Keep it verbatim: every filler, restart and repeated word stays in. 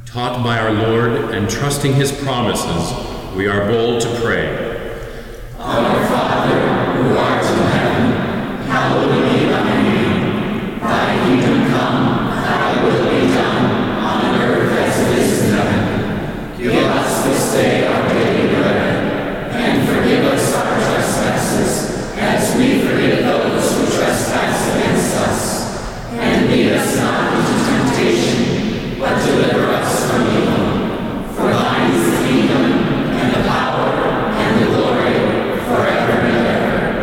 Taught by our Lord and trusting his promises, we are bold to pray. Our Father, who art